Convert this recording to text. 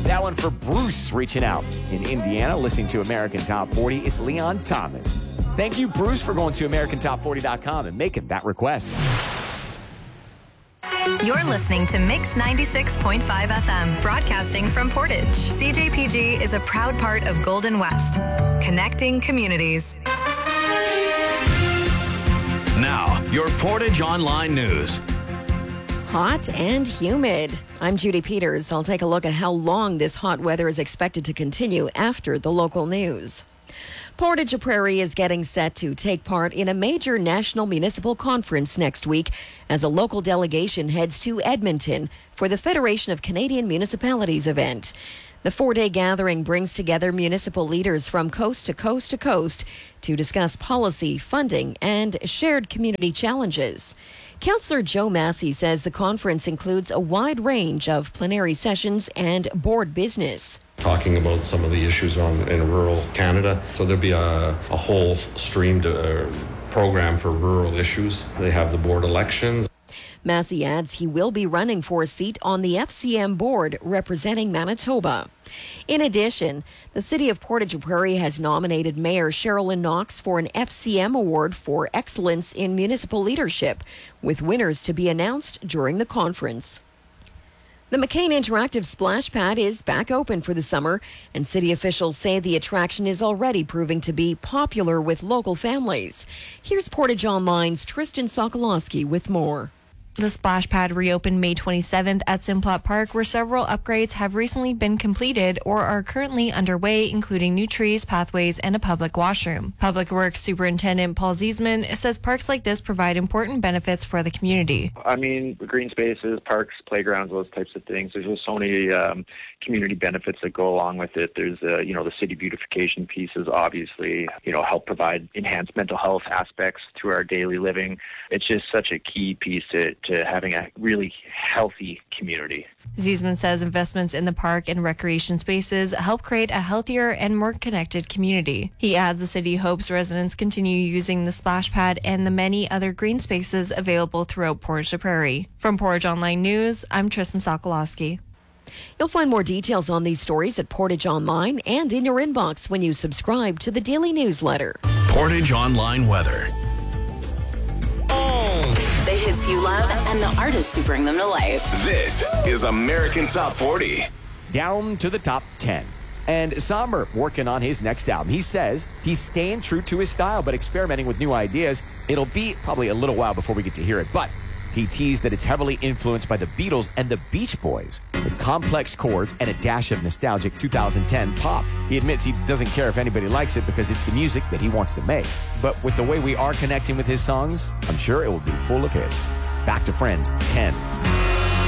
That one for Bruce reaching out. In Indiana, listening to American Top 40, it's Leon Thomas. Thank you, Bruce, for going to AmericanTop40.com and making that request. You're listening to Mix 96.5 FM, broadcasting from Portage. CJPG is a proud part of Golden West, connecting communities. Now, your Portage Online News. Hot and humid. I'm Judy Peters. I'll take a look at how long this hot weather is expected to continue after the local news. Portage Prairie is getting set to take part in a major national municipal conference next week as a local delegation heads to Edmonton for the Federation of Canadian Municipalities event. The 4-day gathering brings together municipal leaders from coast to coast to coast to discuss policy, funding, and shared community challenges. Councillor Joe Massey says the conference includes a wide range of plenary sessions and board business. Talking about some of the issues in rural Canada. So there'll be a whole streamed program for rural issues. They have the board elections. Massey adds he will be running for a seat on the FCM board representing Manitoba. In addition, the City of Portage Prairie has nominated Mayor Sherilyn Knox for an FCM award for excellence in municipal leadership, with winners to be announced during the conference. The McCain Interactive Splash Pad is back open for the summer, and city officials say the attraction is already proving to be popular with local families. Here's Portage Online's Tristan Sokolowski with more. The splash pad reopened May 27th at Simplot Park, where several upgrades have recently been completed or are currently underway, including new trees, pathways, and a public washroom. Public Works Superintendent Paul Ziesman says parks like this provide important benefits for the community. I mean, green spaces, parks, playgrounds, those types of things. There's just so many community benefits that go along with it. There's, the city beautification pieces, obviously, help provide enhanced mental health aspects to our daily living. It's just such a key piece to having a really healthy community. Ziesman says investments in the park and recreation spaces help create a healthier and more connected community. He adds the city hopes residents continue using the splash pad and the many other green spaces available throughout Portage Prairie. From Portage Online News, I'm Tristan Sokolowski. You'll find more details on these stories at Portage Online and in your inbox when you subscribe to the daily newsletter. Portage Online Weather. The hits you love and the artists who bring them to life. This is American Top 40. Down to the top 10. And Somber working on his next album. He says he's staying true to his style, but experimenting with new ideas. It'll be probably a little while before we get to hear it, but he teased that it's heavily influenced by the Beatles and the Beach Boys, with complex chords and a dash of nostalgic 2010 pop. He admits he doesn't care if anybody likes it because it's the music that he wants to make. But with the way we are connecting with his songs, I'm sure it will be full of hits. Back to Friends, 10.